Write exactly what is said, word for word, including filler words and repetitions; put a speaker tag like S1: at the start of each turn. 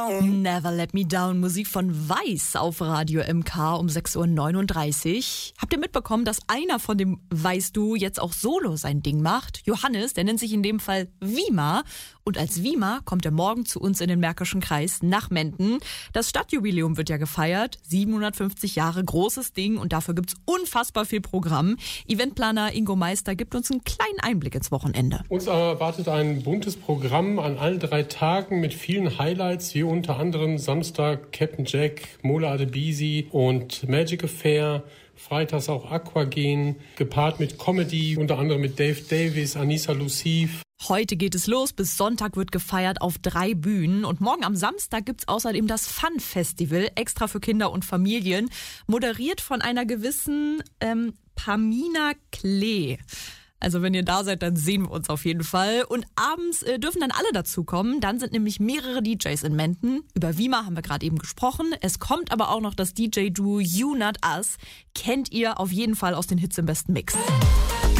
S1: Never Let Me Down, Musik von Weiß auf Radio M K um sechs Uhr neununddreißig. Habt ihr mitbekommen, dass einer von dem Weißt du jetzt auch solo sein Ding macht? Johannes, der nennt sich in dem Fall Wima. Und als Wima kommt er morgen zu uns in den Märkischen Kreis nach Menden. Das Stadtjubiläum wird ja gefeiert. siebenhundertfünfzig Jahre, großes Ding. Und dafür gibt's unfassbar viel Programm. Eventplaner Ingo Meister gibt uns einen kleinen Einblick ins Wochenende.
S2: Uns erwartet ein buntes Programm an allen drei Tagen mit vielen Highlights, wie unter anderem Samstag Captain Jack, Mola Adebisi und Magic Affair. Freitags auch Aquagen, gepaart mit Comedy, unter anderem mit Dave Davis, Anissa Luciv.
S1: Heute geht es los, bis Sonntag wird gefeiert auf drei Bühnen. Und morgen am Samstag gibt's außerdem das Fun Festival, extra für Kinder und Familien, moderiert von einer gewissen ähm, Pamina Klee. Also wenn ihr da seid, dann sehen wir uns auf jeden Fall. Und abends äh, dürfen dann alle dazukommen. Dann sind nämlich mehrere D Js in Menden. Über Wima haben wir gerade eben gesprochen. Es kommt aber auch noch das D J-Duo You Not Us. Kennt ihr auf jeden Fall aus den Hits im besten Mix.